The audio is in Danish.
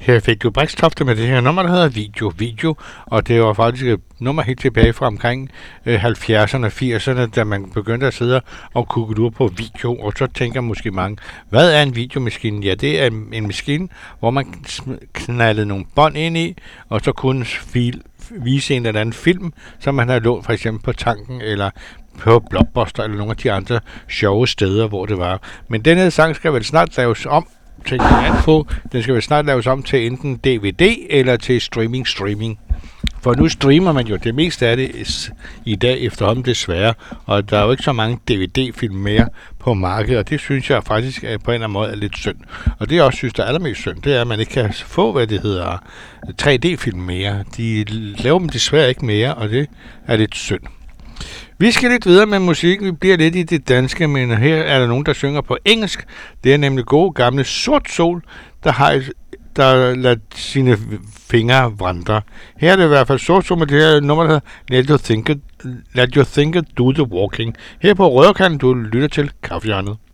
Her fik du Brikstofte med det her nummer, der hedder Video, og det var faktisk et nummer helt tilbage fra omkring 70'erne og 80'erne, da man begyndte at sidde og kugge på video, og så tænker måske mange, hvad er en videomaskine? Ja, det er en maskine, hvor man knaldede nogle bånd ind i, og så kunne vise en eller anden film, som man har lånt for eksempel på Tanken, eller på Blockbuster, eller nogle af de andre sjove steder, hvor det var. Men denne sang skal vel snart laves om, tænker jeg på. Den skal vel snart laves om til enten DVD eller til streaming. For nu streamer man jo det meste af det i dag efterhånden desværre, og der er jo ikke så mange DVD-film mere på markedet, og det synes jeg faktisk på en eller anden måde er lidt synd. Og det jeg også synes, der er allermest synd, det er, at man ikke kan få, hvad det hedder, 3D-film mere. De laver dem desværre ikke mere, og det er lidt synd. Vi skal lidt videre med musikken. Vi bliver lidt i det danske, men her er der nogen, der synger på engelsk. Det er nemlig gode gamle Sort Sol, der lader sine fingre vandre. Her er det i hvert fald Sort Sol med det her nummer, der hedder Let You Think It Do The Walking. Her på Røverkanten, du lytter til Kaffehjørnet.